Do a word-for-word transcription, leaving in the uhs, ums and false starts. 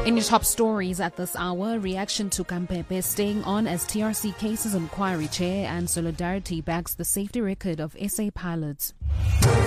In your top stories at this hour, reaction to Kampepe staying on as T R C Cases Inquiry Chair and Solidarity backs the safety record of S A pilots.